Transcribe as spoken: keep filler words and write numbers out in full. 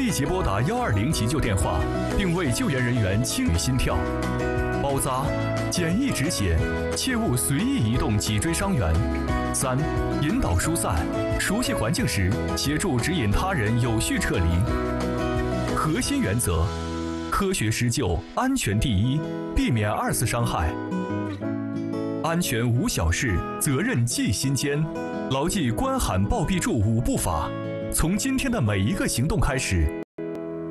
立即拨打幺二零急救电话，并为救援人员清理心跳。包扎，简易止血，切勿随意移动脊椎伤员。三、引导疏散，熟悉环境时，协助指引他人有序撤离。核心原则：科学施救，安全第一，避免二次伤害。安全无小事，责任记心间。牢记关喊报必助五步法，从今天的每一个行动开始，